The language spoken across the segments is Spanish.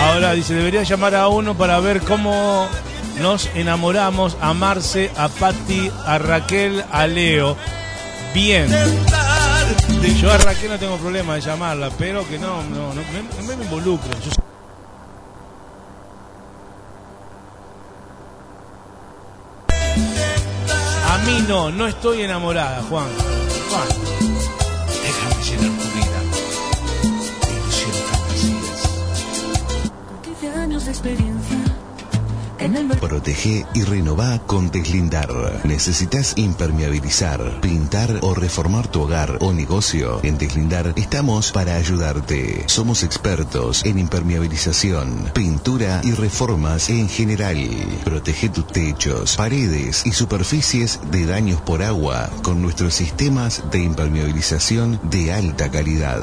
Ahora dice, debería llamar a uno para ver cómo nos enamoramos, a Marce, a Patti, a Raquel, a Leo. Bien. Yo a Raquel no tengo problema de llamarla, pero que no me involucro. A mí no estoy enamorada, Juan. Déjame llenar tu vida de ilusión y fantasías. Con 15 años de experiencia. Protege y renová con Deslindar. ¿Necesitas impermeabilizar, pintar o reformar tu hogar o negocio? En Deslindar estamos para ayudarte. Somos expertos en impermeabilización, pintura y reformas en general. Protege tus techos, paredes y superficies de daños por agua con nuestros sistemas de impermeabilización de alta calidad.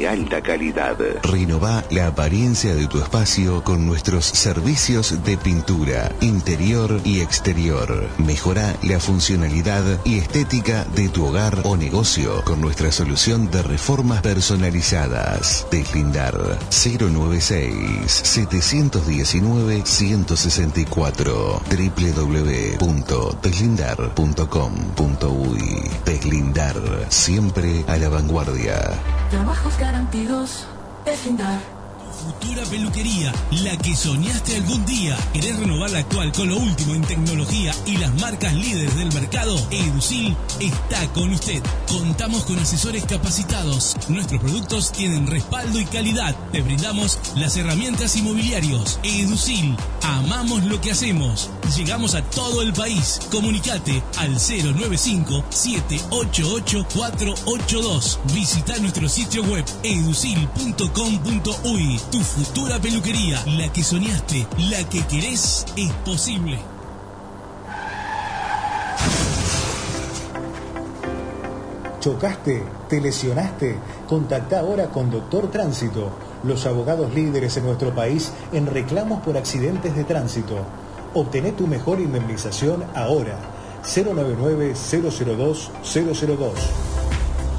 Renová la apariencia de tu espacio con nuestros servicios de pintura interior y exterior. Mejora la funcionalidad y estética de tu hogar o negocio con nuestra solución de reformas personalizadas. Deslindar 096-719-164 www.deslindar.com.uy. Deslindar, siempre a la vanguardia. Trabajos garantidos. Deslindar. Futura Peluquería, la que soñaste algún día. ¿Querés renovar la actual con lo último en tecnología y las marcas líderes del mercado? Edusil está con usted. Contamos con asesores capacitados. Nuestros productos tienen respaldo y calidad. Te brindamos las herramientas y mobiliarios. Edusil, amamos lo que hacemos. Llegamos a todo el país. Comunicate al 095-788-482. Visita nuestro sitio web edusil.com.uy. Tu futura peluquería, la que soñaste, la que querés, es posible. ¿Chocaste? ¿Te lesionaste? Contacta ahora con Doctor Tránsito, los abogados líderes en nuestro país en reclamos por accidentes de tránsito. Obtené tu mejor indemnización ahora. 099-002-002.